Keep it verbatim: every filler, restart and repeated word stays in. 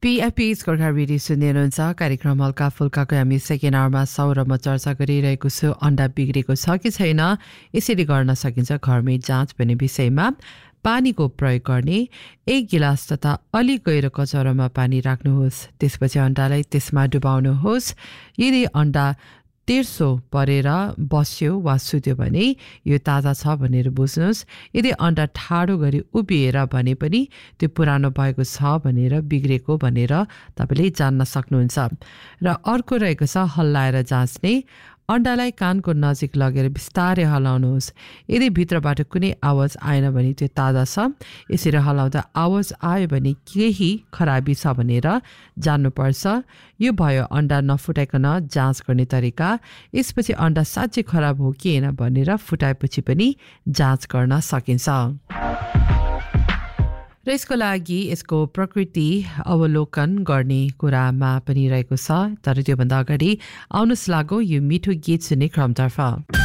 पीएफपीएच Gorkha radio सुन्दै हुनुहुन्छ कार्यक्रम हल्का फुल्काको हामी सेकेन्ड आवरमा छौँ र म चर्चा गरिरहेको छु अन्डा बिग्रेको छ कि छैन यसरी गर्न सकिन्छ घरमै जाँच भन्ने विषयमा पानीको प्रयोग गर्ने एक गिलास तथा अलिक गहिरो कचौरामा पानी राख्नुहोस् त्यसपछि अन्डालाई त्यसमा डुबाउनुहोस् यदि अन्डा तेर्सो परेर बस्यो वा सुत्यो भने यो ताजा छ भनेर बुझ्नुहोस् यदि अन्डा ठाडो गरी उभिएर भने पनि त्यो पुरानो भएको छ भनेर बिग्रेको भनेर तपाईले जान्न सक्नुहुन्छ र अर्को रहेको छ हल्लाएर जाँच्ने अन्डालाई कानको नजिक लगेर बिस्तारै हलाउनुहोस् यदि भित्रबाट कुनै आवाज आएन भने त्यो ताजा छ यसरी हलाउँदा आवाज आयो भने केही खराबी छ भनेर जान्नुपर्छ यो भयो अन्डा नफुटाइकन जाँच गर्ने तरिका यसपछि अन्डा साँच्चै खराब हो कि हैन भनेर फुटाएपछि पनि जाँच गर्न सकिन्छ र यसको लागि यसको प्रकृति अवलोकन गर्ने कुरामा पनि रहेको छ तर त्योभन्दा अगाडि आउनुहोस् लागो यो मिठो गीत सुन्ने क्रमतर्फ